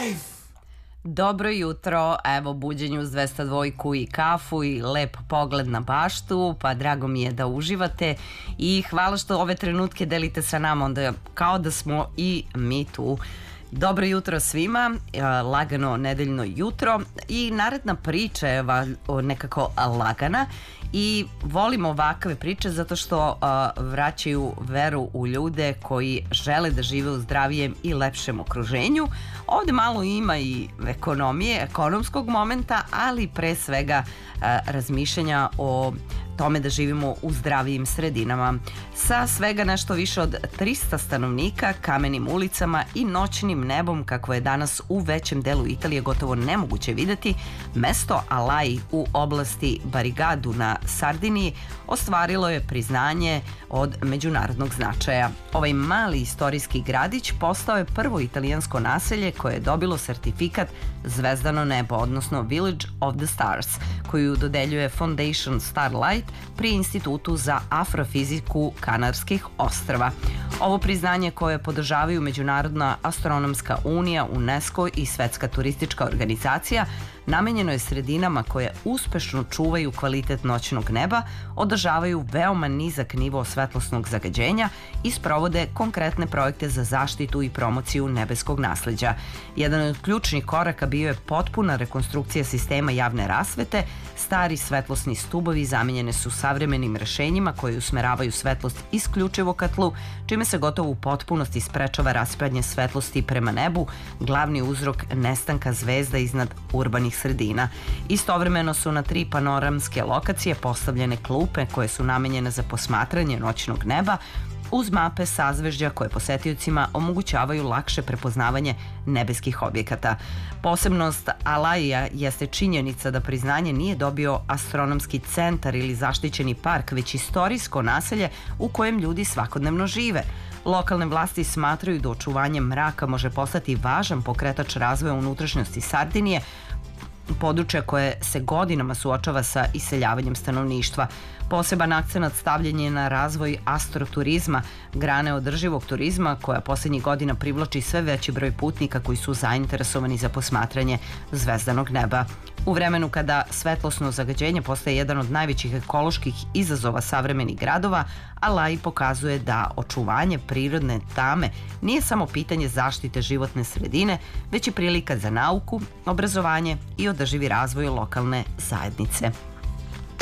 Dobro jutro, evo buđenju uz 202 i kafu i lep pogled na baštu, pa drago mi je da uživate i hvala što ove trenutke delite sa nama, onda kao da smo i mi tu. Dobro jutro svima, lagano nedeljno jutro i naredna priča je nekako lagana i volim ovakve priče zato što vraćaju veru u ljude koji žele da žive u zdravijem i lepšem okruženju. Ovde malo ima i ekonomije, ekonomskog momenta, ali pre svega razmišljanja o tome da živimo u zdravijim sredinama. Sa svega nešto više od 300 stanovnika, kamenim ulicama i noćnim nebom, kako je danas u većem delu Italije gotovo nemoguće videti, mesto Alai u oblasti Barigadu na Sardiniji ostvarilo je priznanje od međunarodnog značaja. Ovaj mali istorijski gradić postao je prvo italijansko naselje koje je dobilo sertifikat Zvezdano nebo, odnosno Village of the Stars, koju dodeljuje Foundation Starlight pri Institutu za afrofiziku Kanarskih ostrva. Ovo priznanje koje podržavaju Međunarodna astronomska unija, UNESCO i Svetska turistička organizacija namenjeno je sredinama koje uspešno čuvaju kvalitet noćnog neba, održavaju veoma nizak nivo svetlosnog zagađenja i sprovode konkretne projekte za zaštitu i promociju nebeskog nasleđa. Jedan od ključnih koraka bio je potpuna rekonstrukcija sistema javne rasvete. Stari svetlosni stubovi zamenjene su savremenim rešenjima koje usmeravaju svetlost isključivo ka tlu, čime se gotovo u potpunosti sprečava raspljanje svetlosti prema nebu, glavni uzrok nestanka zvezda iznad urbanih sredina. Istovremeno su na 3 panoramske lokacije postavljene klupe koje su namenjene za posmatranje noćnog neba, uz mape sazvežđa koje posetiocima omogućavaju lakše prepoznavanje nebeskih objekata. Posebnost Alaija jeste činjenica da priznanje nije dobio astronomski centar ili zaštićeni park, već istorijsko naselje u kojem ljudi svakodnevno žive. Lokalne vlasti smatraju da očuvanje mraka može postati važan pokretač razvoja unutrašnjosti Sardinije, područja koje se godinama suočava sa iseljavanjem stanovništva. Poseban akcenat stavljen je na razvoj astroturizma, grane održivog turizma koja poslednjih godina privlači sve veći broj putnika koji su zainteresovani za posmatranje zvezdanog neba. U vremenu kada svetlosno zagađenje postaje jedan od najvećih ekoloških izazova savremenih gradova, Alai pokazuje da očuvanje prirodne tame nije samo pitanje zaštite životne sredine, već i prilika za nauku, obrazovanje i održivi razvoj lokalne zajednice.